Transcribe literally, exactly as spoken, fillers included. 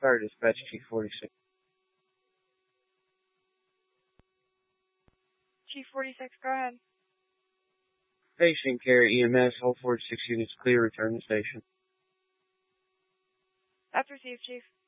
Fire Dispatch, Chief forty-six. Chief forty-six, go ahead. Patient care E M S, all forty-six units clear, return to station. That's received, Chief.